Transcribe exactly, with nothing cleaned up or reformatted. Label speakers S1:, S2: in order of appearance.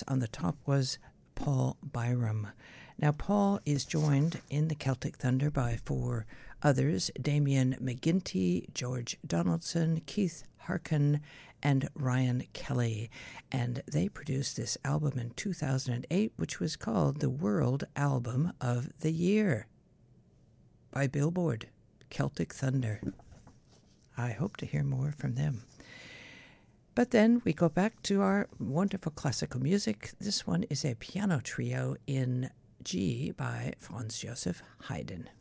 S1: Yes, on the top was Paul Byram. Now, Paul is joined in the Celtic Thunder by four others: Damien McGinty, George Donaldson, Keith Harkin, and Ryan Kelly. And they produced this album in two thousand eight, which was called the World Album of the Year by Billboard, Celtic Thunder. I hope to hear more from them. But then we go back to our wonderful classical music. This one is a piano trio in G by Franz Joseph Haydn.